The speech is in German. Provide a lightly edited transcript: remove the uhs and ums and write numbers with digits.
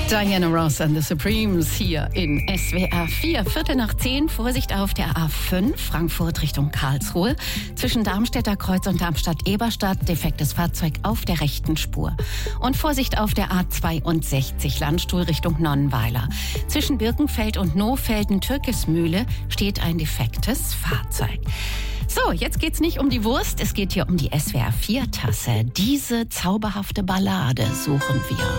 Diana Ross and the Supremes hier in SWR 4. 9:15, Vorsicht auf der A5, Frankfurt Richtung Karlsruhe. Zwischen Darmstädter Kreuz und Darmstadt-Eberstadt, defektes Fahrzeug auf der rechten Spur. Und Vorsicht auf der A62, Landstuhl Richtung Nonnenweiler. Zwischen Birkenfeld und Nohfelden-Türkismühle steht ein defektes Fahrzeug. So, jetzt geht's nicht um die Wurst, es geht hier um die SWR 4-Tasse. Diese zauberhafte Ballade suchen wir.